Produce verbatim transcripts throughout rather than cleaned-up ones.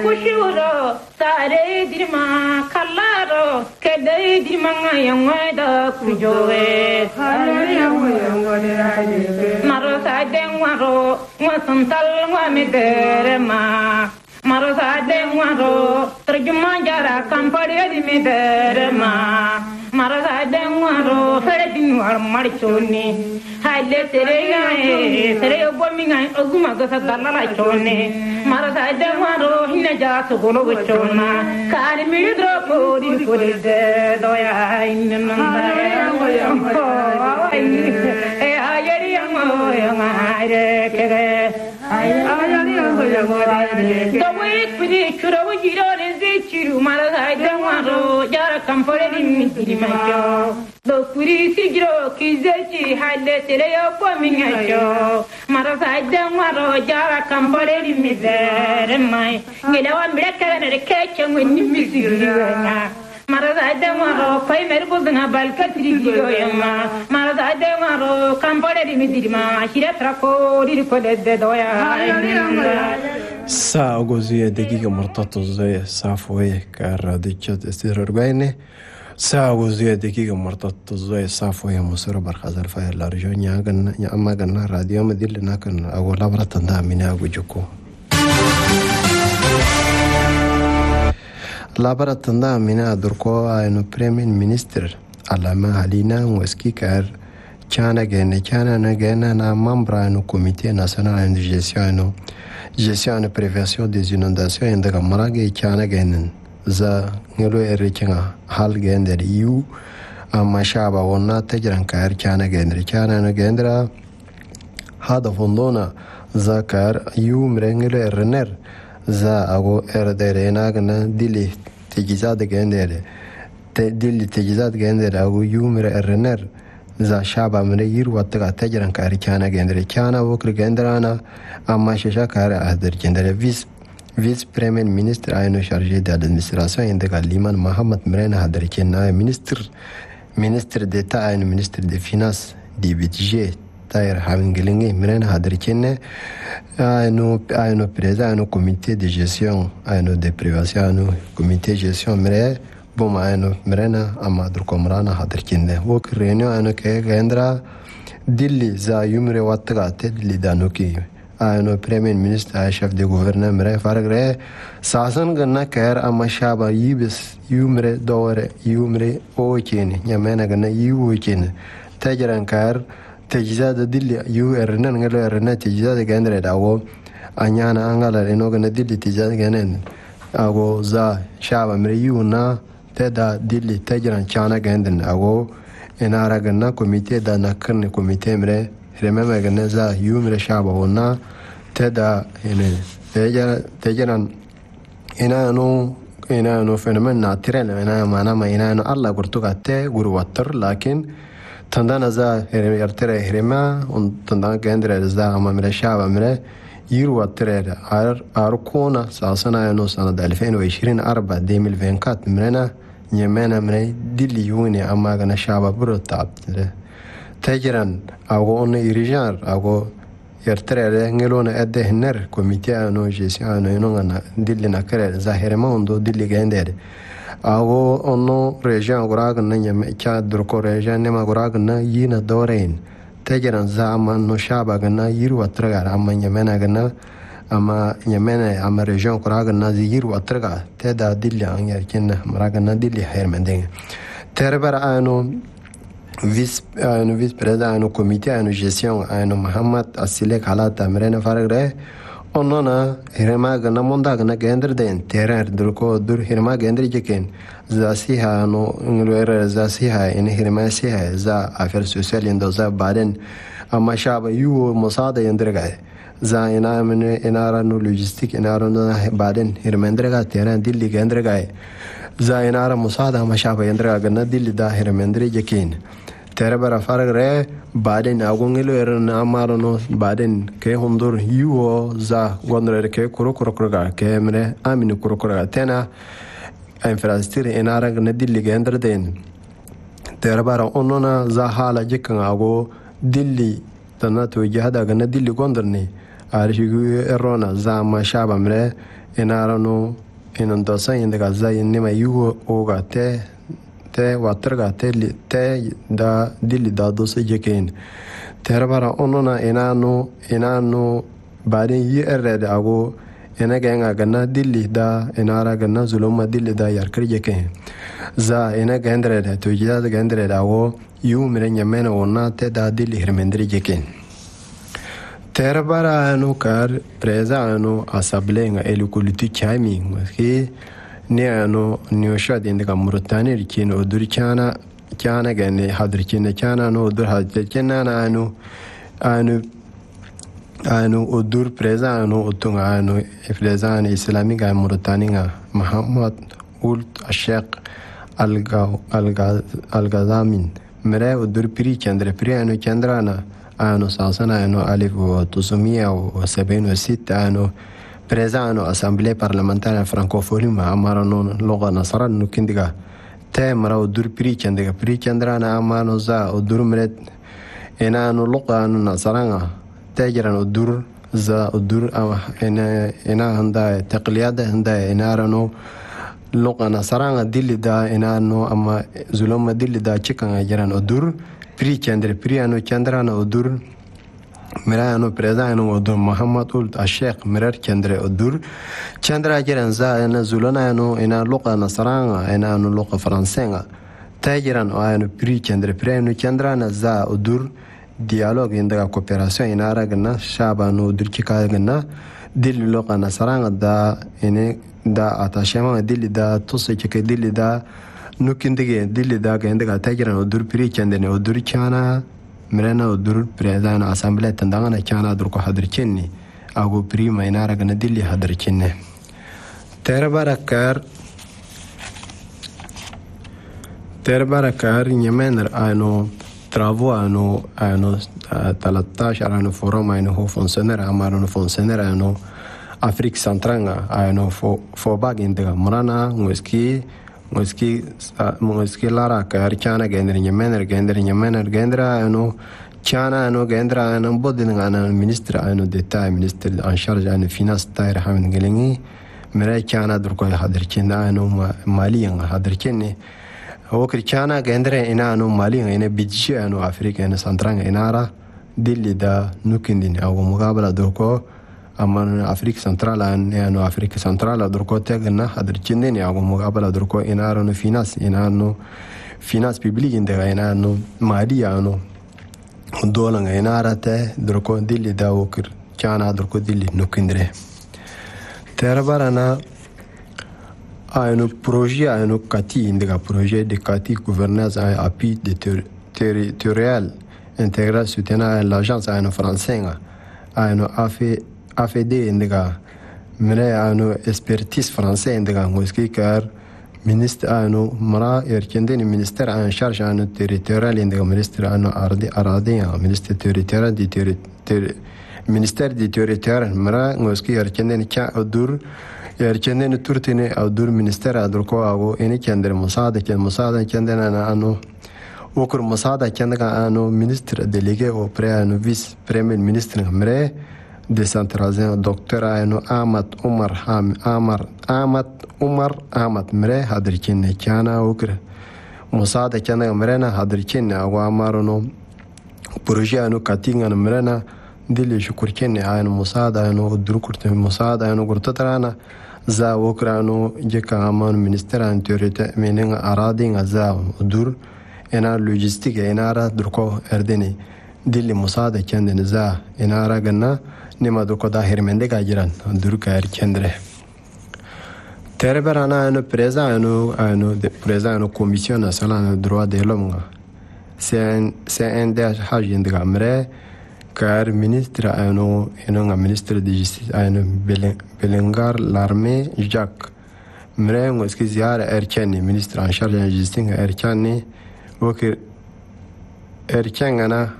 kushuro sare dirma kallaro kedai dirma yangwada kujowe maro sade waro wasantal wamedere ma maro sade waro terjuma jara kampare di medere ma maro sade waro fere din war marchoni haile tere gae tere bominga oguma gasa dalala chone maro sade waro hina ja so golo gochona kari mi dro ko di ko de doya inna e ayeri amo yangare kege ayeri amo yangare do we pidi churo giro re chiru maro sade waro jara kampare di mi macho do kuri sigiro kizechi haile tere yo bominga cho maro sade waro jara kampare di mi dere mai ngela wa mbeka ne keche ngweni misirina maro sade waro pai merbo dna balka trigiyo yama maro sade waro kampare di mi dirma hira trako di ko de doya ساعة وجوزية دقيقة مرتبطة زي صافوية كارديتشات استيرورغايني ساعة وجوزية دقيقة مرتبطة زي صافوية مصير برخازر فاير لارجون ياغن يا أما غنا راديو مدير لناكن أو لابرة دا مينا وجوكو لابرة دا مينا دركو إنه بريمين مينستر علامة هلينا وسكي كار كان جينا كان نجينا نا ممبر إنه كوميتي ناسيونال دي جيستيون gestion et prévention des inondations in daga marage chana genen za ngelo erichinga hal gender yu amashaba wonna tajran kar chana gender chana no gendra hada fondona za kar yu mrengelo erner za ago erdere nagna dili tejizad gender te dili tejizad gender ago yu mre erner za shaba mene yir wataga tajran kar chana gendre chana wokr gendrana amma shasha kar ahdar gendre vice vice premier ministre ayno chargé de l'administration indaga liman mohammed mrena hadar kenna ministre ministre d'état ayno ministre des finances du budget tayr hamingelinge mrena hadar kenna ayno ayno président ayno comité de gestion ayno de prévention ayno comité de gestion mre bom ayno mrena amadur komrana hadar kenna wok réunion ayno ke gendra dilli za yumre wataga te dilli danuki ayno premier ministre ay chef de gouvernement faragre sasan ganna kar amma shaba yibis yumre dore yumre o kene nyamena ganna yu kene tajran kar tajizada dilli yu ernan ngalo erna tajizada gendre dawo anyana angala eno ganna dilli tajizada ganen ago za shaba mre yuna teda dilli tajran chana genden ago enara ganna comité da nakne comité mre remember ganna za yumre shaba wona teda ene tejara tejaran ina no ina no fenomen natural ina mana ma ina no alla gurtuga te guru watter lakin tandana za ertere herema und tandana gendre za amamre shaba mre yiru watter ar arkona sasana no sana ألفين وعشرين أربعة ألفين وعشرين وأربعة mrena nyemena mre dili yuni amma gana shaba buru tab tejaran ago on irijar ago yertere ngelona edde hner comité ano gestion ano ngana dilli nakere zahire mondo dilli gendere ago onno region gurag na nyame cha durko region ne ma gurag na yina dorein tejeran zaman no shaba gana yiru atraga amma nyamena gana amma nyamena amma region gurag na yiru atraga teda dilli anger kin maraga na dilli hermendeng terber ano vice no vice président no comité no gestion no Muhammad Asile Khala Tamrena Faragre onona hirma gana monda gana gendr den terrain durko dur hirma gendr jeken zasi ha no ngloer zasi ha in hirma si ha za affaires sociales indo za baden amma shaba yu musada yendrega za ina men ina no logistique ina no baden hirma yendrega terrain dilli gendrega za ina musada amma shaba yendrega gana dilli da hirma yendre jeken terabara faragre baden agongelo erna amarono baden ke hondur yuo za gondre ke kuro kuro kuro ke mre amini kuro kuro tena infrastructure enara gnadilli gendra den terabara onona za hala jikan ago dilli tanato jihada gnadilli gondrni arshigu erona zama shaba mre enarano inondosan indaga zayin nima yugo oga te te waterga te te da dili da dosa jeken terbara onona enano enano bari yi erede ago enaga nga ganna dili da enara ganna zuluma dili da yarkir jeken za enaga endrede to jida da endrede ago yu mre nyamena onna te da dili hermendri jeken terbara anu kar preza anu asable nga elukuliti chami ki ne anu niosha dinda murtani rikin odur chana chana gane hadrikin chana no odur hadrikin anu anu anu odur preza anu utunga anu preza anu islami ga murtani nga muhammad ult ashaq alga alga algazamin mere odur pri chandra pri anu chandrana anu sasana anu alif wa tusumia wa sabini wa sita anu preza anu assemblée parlementaire francophonie ma amarano loga nasara nukindiga te mara odur pri chandiga pri chandrana amano za odur mret ena anu loga anu nasaranga tajiran odur za odur ena ena handa taqliyada handa ena rano loga nasaranga dilida ena anu ama zuluma dilida chikanga jiran odur pri chandra pri anu chandrana odur mera anu preza anu odur muhammad ult ashaq mirar chandra odur chandra jiran za ena zulana anu ena loqa nasranga ena anu loqa fransenga tajiran anu pri chandra pri anu chandrana za odur dialogue inda coopération ina ragna shaba anu odur kikagna dil loqa nasranga da ene da attachement dil da tosse ke dil da nukindige dili daga indaga tajiran odur pri chandene odur chana mirena odur president assembly tandanga chana dur ko hadirchenni ago pri mainara gana dili hadirchenne terbarakar terbarakar nyemener ano travaux ano ano talatash ano forum ano ho fonctionnaire amaro fonctionnaire ano Afrique centrale ano fo fo bag indaga murana ngoski moski moski lara kar chana gendri nyemener gendri nyemener gendra ano chana ano gendra ano bodin ana ministre ano d'etat ministre en charge ano finance tair hamin gelingi mere chana dur ko hadirchen ano maliyan hadirchen o kir chana gendra ina ano maliyan ina budget ano afrique ano central inara dilli da nukindin aw mugabala dur ko amma Afrique centrale ano Afrique centrale durko tegna hadirchinde ne ago mugabala durko inaro no finance inano finance publique inda inano mali ano dola inara te durko dilli dawkir chana durko dilli nukindre terbarana ano projet ano kati inda projet de kati gouvernance à appui territorial intégral soutenant l'agence ano française ano affaire A F D indiga mene anu expertise français indiga ngoski kar ministre anu mara erkende ni ministère en charge anu territorial indiga ministre anu ardi aradi ministre territorial di territoire ministère du territoire mara ngoski erkende ni cha odur erkende ni turtine odur ministère adurko ago eni kender musada ken musada kendena anu okur musada kendega anu ministre délégué auprès anu vice premier ministre mre décentralisé docteur anu Ahmad Umar Ham Amar Ahmad Umar Ahmad mre hadirkin kana okre musada kana mrena hadirkin agwa marono projet anu katinga mrena dili shukurkin anu musada anu durkurte musada anu gurtatrana za okra anu jeka aman minister anturiete mening aradin za dur ena logistique ena durko erdeni dili musada kendene za ena ragana nima durko da hermende gajiran durka er kendre terberana anu presa anu anu de presa anu commission nationale droit de l'homme c'est un c'est un des hajin de gamre car ministre anu enu ministre de justice anu Belengar l'armée Jacques mre ngoski ziara erkeni ministre en charge de justice erkeni ok erkengana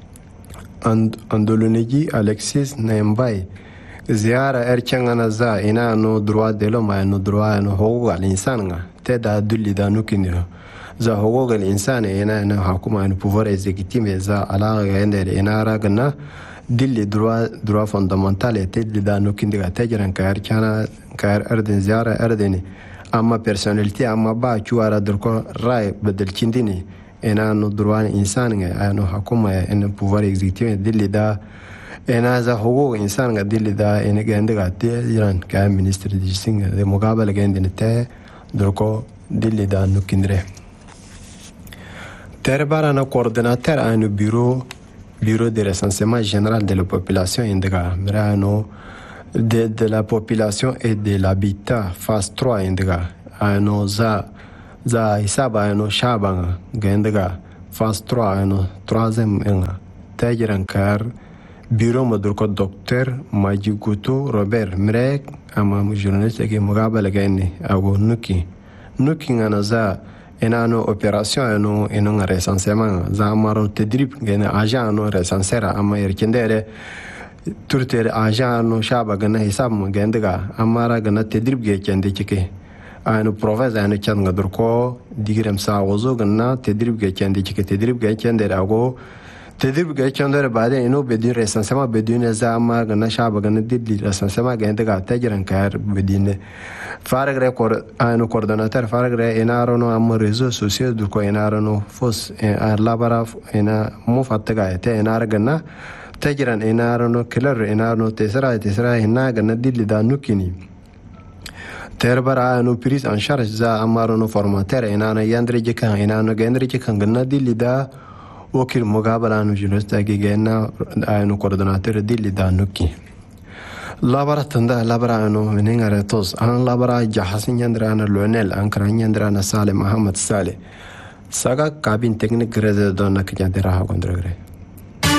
and andolonegi Alexis Nembay ziara erkengana za ina no droit de l'homme no droit no huquq al-insan teda dulli da nukiniro za huquq al-insan ina no hakuma no pouvoir exécutif za ala gende ina ragna dilli droit droit fondamental et dilli da no kindiga tajiran kayar kana kayar ardin ziyara ardini amma personnalité amma ba chuara durko rai badal chindini ena no droit insan nga no hakuma en pouvoir exécutif dilli da ena za hugo insan nga dilli da en gendiga tajiran kay ministre di singa de mugabala gendini te durko dilli da no kindre terbara na coordinateur a no bureau bureau de recensement général de la population indiga mirano de, de la population et de l'habitat phase trois indiga ano za za hisaba ano shabanga gendiga phase trois ano troisième inga tajiran kar bureau madurko docteur Majigutu Robert Mrek ama journaliste ke mugabala gani ago nuki nuki ngana za enano opération eno eno recensement za amaro tedrib gena agent no recensera ama yerkendere turtere agent no shaba gana hisab mo gendaga amara gana tedrib ge kende chike anu province anu changa durko digrem sa ozo gana tedrib ge kende chike tedrib ge kende rago tedrib ge kende baade eno bedin recensement bedin za amara gana shaba gana didli recensement gendaga tajiran kar bedin faragre kor anu coordinateur faragre enaro no am réseaux sociaux du ko enaro no fos ar labara ena mo fattaga te enaro gana tajiran enaro no killer enaro no tesra tesra ena gana dilli da nukini terbara anu prise en charge za amaro no formateur enano yandre jekan enano gendre jekan gana dilli da okil mugabala anu junosta ge gena anu coordinateur dilli da nuki labara tanda labara ano menengare tos an labara jahasin yandrana lonel an kran yandrana Saleh Mohammed Saleh saga cabine technique grade donna que yandera ha gondregre